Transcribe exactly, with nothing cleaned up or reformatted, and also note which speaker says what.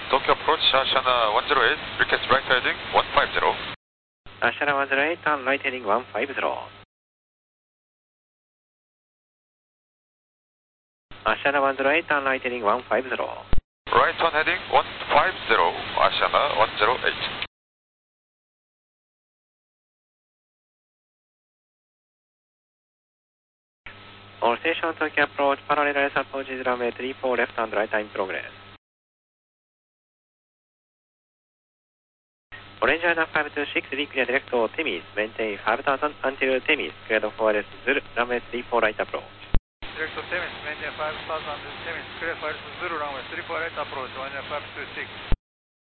Speaker 1: Tokyo approach, Ashana one zero eight, request right heading one five zero.
Speaker 2: Ashana one zero eight, turn right heading one five zero. Ashana one zero eight, turn right heading one five zero.
Speaker 1: Right turn heading one five zero, Ashana one zero eight.
Speaker 2: All station Tokyo approach, parallel approach is runway three four left and right time progress. Orange Island five two six, reclear direct to Temis, maintain five thousand until Temis, cleared for Zulu, runway three four right approach.
Speaker 3: Direct to Temis, maintain five thousand until Temis, cleared for Zulu, runway three four right approach, one five two six.